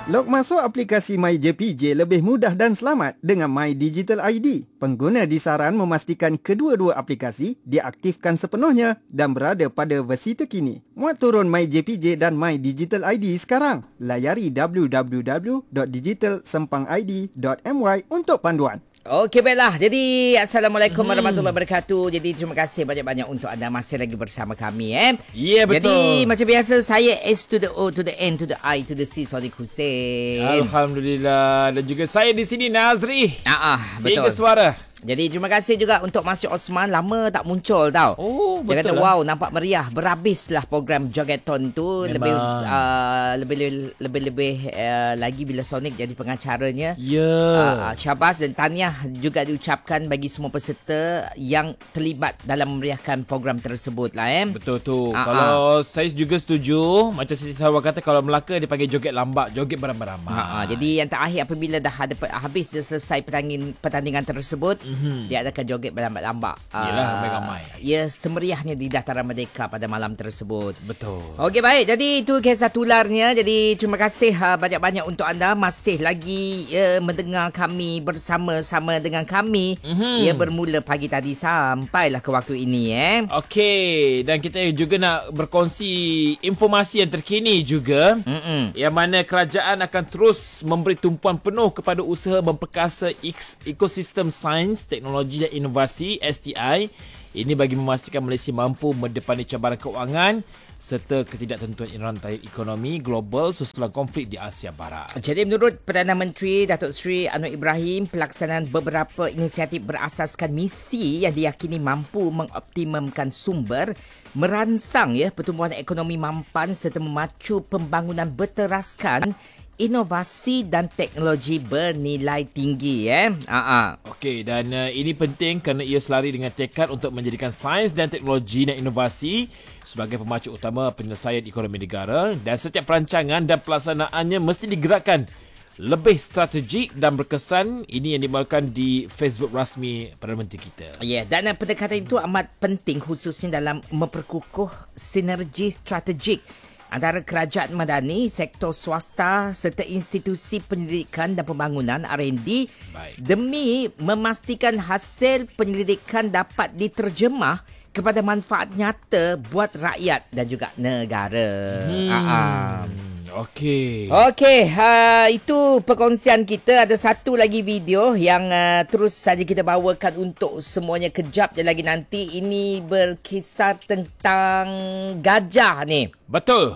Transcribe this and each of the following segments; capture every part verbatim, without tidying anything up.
Log masuk aplikasi MyJPJ lebih mudah dan selamat dengan My Digital I D. Pengguna disaran memastikan kedua-dua aplikasi diaktifkan sepenuhnya dan berada pada versi terkini. Muat turun MyJPJ dan My Digital I D sekarang. Layari w w w dot digital sempang i d dot m y untuk panduan. Okey, baiklah. Jadi, Assalamualaikum hmm. warahmatullahi wabarakatuh. Jadi, terima kasih banyak-banyak untuk anda masih lagi bersama kami. Eh. Ya, yeah, betul. Jadi, macam biasa, saya S to the O to the N to the I to the C, Sadiq Hussein. Alhamdulillah. Dan juga saya di sini, Nazri. Ah, ah, betul. Tiga suara. Jadi terima kasih juga untuk Masih Osman. Lama tak muncul tau. Oh, dia kata betul wow, lah. nampak meriah. Berhabislah program Jogeton tu. Memang. Lebih uh, lebih lebih lebih uh, lagi bila Sonic jadi pengacaranya. Ya. Yeah. Uh, syabas dan tahniah juga diucapkan bagi semua peserta yang terlibat dalam memeriahkan program tersebut lah. Eh. Betul tu. Uh-huh. Kalau saya juga setuju. Macam Siti Sarwar kata, kalau Melaka dia panggil joget lambat, joget beramai-ramai. Uh-huh. Jadi yang terakhir apabila dah ada, habis dah selesai pertandingan, pertandingan tersebut, Mm-hmm. dia akan joget berlambat-lambat. Yelah, uh, ramai-ramai. Ya, semeriahnya di Dataran Merdeka pada malam tersebut. Betul. Okey, baik. Jadi itu kisah tularnya. Jadi terima kasih uh, banyak-banyak untuk anda masih lagi uh, mendengar kami bersama-sama dengan kami. Mm-hmm. Ya, bermula pagi tadi sampailah ke waktu ini. Eh. Okey, dan kita juga nak berkongsi informasi yang terkini juga. Mm-mm. Yang mana kerajaan akan terus memberi tumpuan penuh kepada usaha memperkasa ekosistem sains, teknologi dan inovasi S T I. Ini bagi memastikan Malaysia mampu mendepani cabaran kewangan serta ketidaktentuan rantai ekonomi global susulan konflik di Asia Barat. Jadi menurut Perdana Menteri Datuk Seri Anwar Ibrahim, pelaksanaan beberapa inisiatif berasaskan misi yang diyakini mampu mengoptimumkan sumber, merangsang ya pertumbuhan ekonomi mampan serta memacu pembangunan berteraskan inovasi dan teknologi bernilai tinggi. Eh? Uh-huh. Okey, dan uh, ini penting kerana ia selari dengan tekad untuk menjadikan sains dan teknologi dan inovasi sebagai pemacu utama penyelesaian ekonomi negara, dan setiap perancangan dan pelaksanaannya mesti digerakkan lebih strategik dan berkesan. Ini yang dimaklumkan di Facebook rasmi Perdana Menteri kita. Ya, yeah, dan uh, pendekatan itu amat penting khususnya dalam memperkukuh sinergi strategik antara kerajaan madani, sektor swasta serta institusi penyelidikan dan pembangunan R and D. Baik. Demi memastikan hasil penyelidikan dapat diterjemah kepada manfaat nyata buat rakyat dan juga negara. Hmm. Uh-huh. Okey. Okey, uh, itu perkongsian kita. Ada satu lagi video yang uh, terus saja kita bawakan untuk semuanya kejap je lagi nanti. Ini berkisar tentang gajah ni. Betul.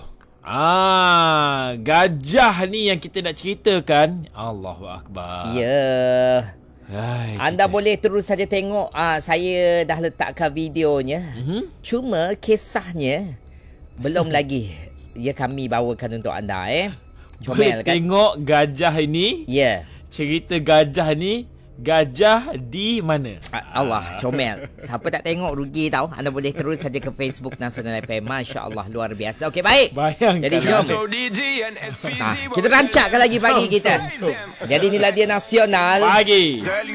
Ah, gajah ni yang kita nak ceritakan. Allahu Akbar. Ya. Hai, anda kita. boleh terus saja tengok. Ah, saya dah letakkan videonya. Mm-hmm. Cuma kisahnya belum lagi ya kami bawakan untuk anda. Eh, Comel kan? Tengok gajah ini. Ya. Yeah. Cerita gajah ni. Gajah di mana? Allah, comel. Siapa tak tengok rugi tau. Anda boleh terus saja ke Facebook Nasional F M. Masya Allah, luar biasa. Okey, baik. Bayangkan. Jadi jom. Ha, kita rancakkan lagi pagi kita. Jadi inilah dia Nasional Pagi.